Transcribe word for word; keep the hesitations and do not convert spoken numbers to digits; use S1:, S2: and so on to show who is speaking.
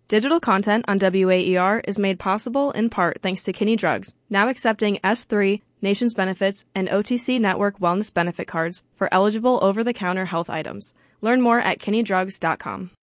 S1: Digital content on W A E R is made possible in part thanks to Kinney Drugs, now accepting S three, Nations Benefits, and O T C Network Wellness Benefit Cards for eligible over-the-counter health items. Learn more at kinney drugs dot com.